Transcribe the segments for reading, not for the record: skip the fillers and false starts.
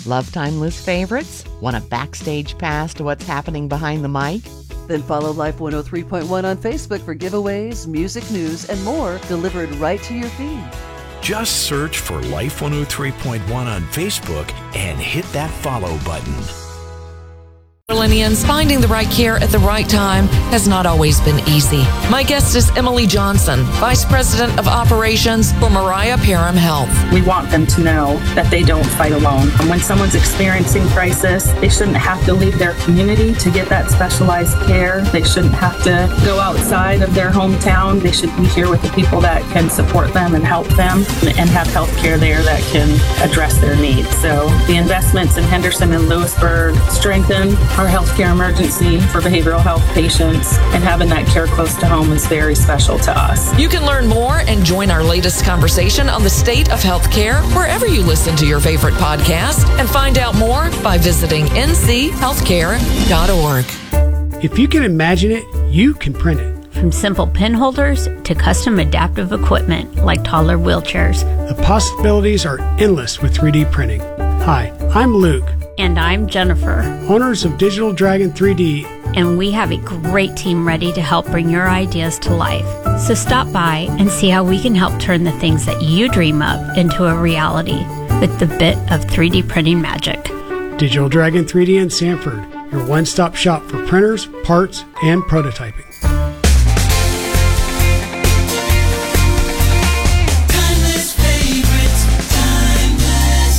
Love timeless favorites? Want a backstage pass to what's happening behind the mic? Then follow Life 103.1 on Facebook for giveaways, music news, and more delivered right to your feed. Just search for Life 103.1 on Facebook and hit that follow button. Carolinians, finding the right care at the right time has not always been easy. My guest is Emily Johnson, Vice President of Operations for Mariah Parham Health. We want them to know that they don't fight alone. And when someone's experiencing crisis, they shouldn't have to leave their community to get that specialized care. They shouldn't have to go outside of their hometown. They should be here with the people that can support them and help them and have health care there that can address their needs. So the investments in Henderson and Lewisburg strengthen our healthcare emergency for behavioral health patients, and having that care close to home is very special to us. You can learn more and join our latest conversation on the state of healthcare wherever you listen to your favorite podcast, and find out more by visiting nchealthcare.org. If you can imagine it, you can print it. From simple pen holders to custom adaptive equipment like taller wheelchairs. The possibilities are endless with 3D printing. Hi, I'm Luke. And I'm Jennifer, owners of Digital Dragon 3D. And we have a great team ready to help bring your ideas to life. So stop by and see how we can help turn the things that you dream of into a reality with the bit of 3D printing magic. Digital Dragon 3D in Sanford, your one-stop shop for printers, parts, and prototyping.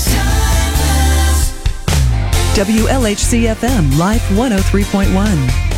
WLHC-FM Life 103.1.